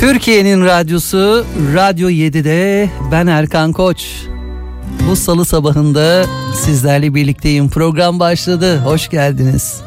Türkiye'nin radyosu Radyo 7'de ben Erkan Koç. Bu salı sabahında sizlerle birlikteyim. Program başladı. Hoş geldiniz.